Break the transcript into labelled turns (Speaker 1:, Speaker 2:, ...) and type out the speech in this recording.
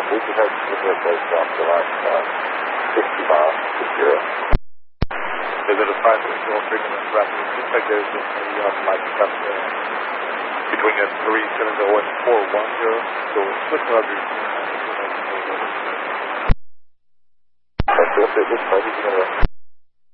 Speaker 1: We just had to get those off the last 60 miles to 0.
Speaker 2: Is it a 5-0 bringing us rapidly? It seems like there's a mic stuff between a 370 and 410. So switching up your.
Speaker 1: That's it. This